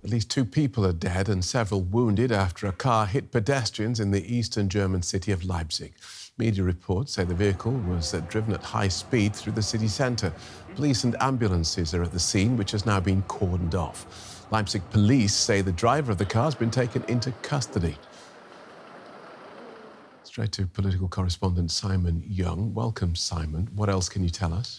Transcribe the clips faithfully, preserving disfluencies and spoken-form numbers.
At least two people are dead and several wounded after a car hit pedestrians in the eastern German city of Leipzig. Media reports say the vehicle was uh, driven at high speed through the city centre. Police and ambulances are at the scene, which has now been cordoned off. Leipzig police say the driver of the car has been taken into custody. Straight to political correspondent Simon Young. Welcome, Simon. What else can you tell us?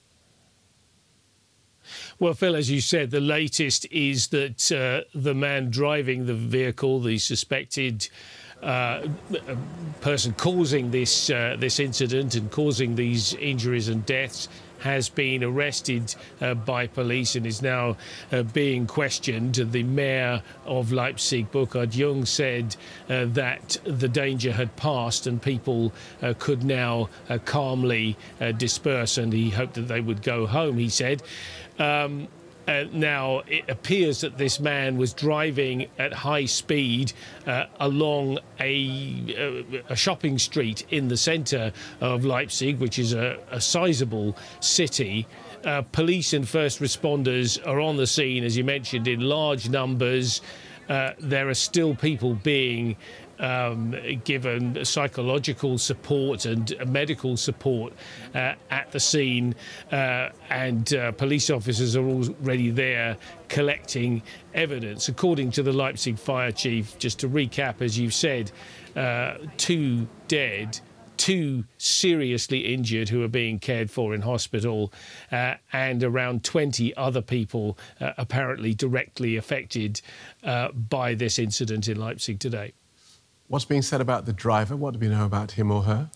Well, Phil, as you said, the latest is that uh, the man driving the vehicle, the suspected uh, person causing this uh, this incident and causing these injuries and deaths, has been arrested uh, by police and is now uh, being questioned. The mayor of Leipzig, Burkhard Jung, said uh, that the danger had passed and people uh, could now uh, calmly uh, disperse, and he hoped that they would go home, he said. Um, Uh, now, it appears that this man was driving at high speed uh, along a, uh, a shopping street in the centre of Leipzig, which is a, a sizable city. Uh, police and first responders are on the scene, as you mentioned, in large numbers. Uh, there are still people being Um, given psychological support and medical support uh, at the scene, uh, and uh, police officers are already there collecting evidence. According to the Leipzig fire chief, just to recap, as you've said, uh, two dead, two seriously injured who are being cared for in hospital, uh, and around twenty other people uh, apparently directly affected uh, by this incident in Leipzig today. What's being said about the driver? What do we know about him or her?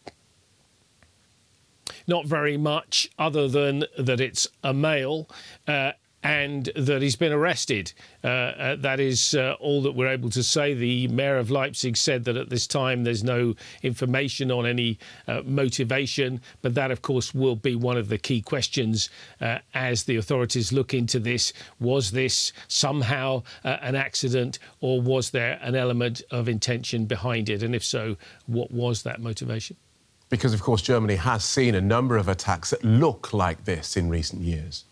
Not very much, other than that it's a male uh, and that he's been arrested. Uh, uh, that is uh, all that we're able to say. The mayor of Leipzig said that at this time there's no information on any uh, motivation, but that, of course, will be one of the key questions uh, as the authorities look into this. Was this somehow uh, an accident, or was there an element of intention behind it? And if so, what was that motivation? Because, of course, Germany has seen a number of attacks that look like this in recent years.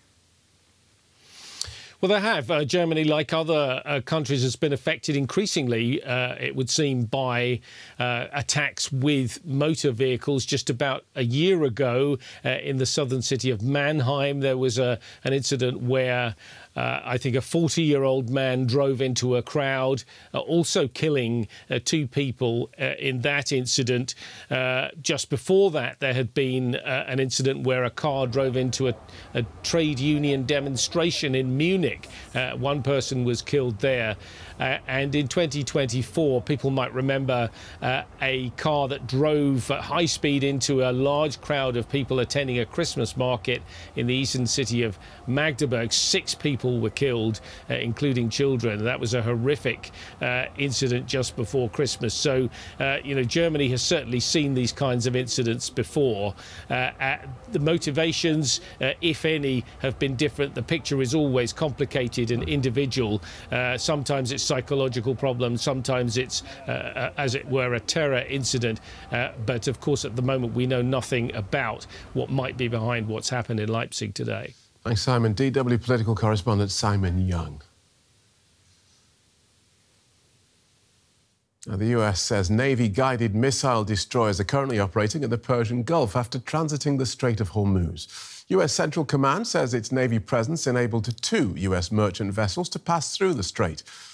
Well, they have. Uh, Germany, like other uh, countries, has been affected increasingly, uh, it would seem, by uh, attacks with motor vehicles. Just about a year ago, uh, in the southern city of Mannheim, there was a, an incident where uh, I think a forty-year-old man drove into a crowd, uh, also killing uh, two people uh, in that incident. Uh, just before that, there had been uh, an incident where a car drove into a, a trade union demonstration in Munich. Uh, one person was killed there. Uh, and in twenty twenty-four, people might remember uh, a car that drove at high speed into a large crowd of people attending a Christmas market in the eastern city of Magdeburg. Six people were killed, uh, including children. That was a horrific uh, incident just before Christmas. So, uh, you know, Germany has certainly seen these kinds of incidents before. Uh, uh, the motivations, uh, if any, have been different. The picture is always complicated and individual. Uh, sometimes it's psychological problems, sometimes it's, uh, uh, as it were, a terror incident. Uh, but, of course, at the moment, we know nothing about what might be behind what's happened in Leipzig today. Thanks, Simon. D W political correspondent Simon Young. Now, the U S says Navy-guided missile destroyers are currently operating in the Persian Gulf after transiting the Strait of Hormuz. U S Central Command says its Navy presence enabled two U S merchant vessels to pass through the strait.